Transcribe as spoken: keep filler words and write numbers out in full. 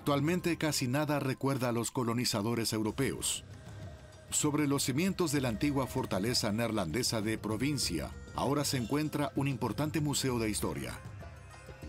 Actualmente casi nada recuerda a los colonizadores europeos. Sobre los cimientos de la antigua fortaleza neerlandesa de Provincia, ahora se encuentra un importante museo de historia.